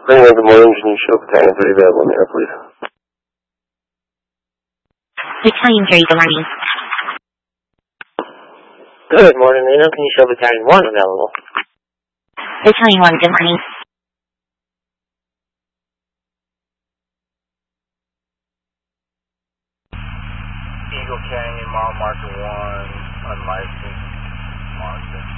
Bring up the morning, can you show Battalion 3 available in the air, please? Battalion 3, good morning. Good morning, Reno. Can you show Battalion 1 available? Battalion 1, good morning. Eagle Canyon, mile marker 1, unlicensed, marker.